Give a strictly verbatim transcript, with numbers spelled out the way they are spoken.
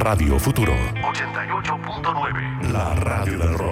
Radio Futuro ochenta y ocho punto nueve, la radio del rock.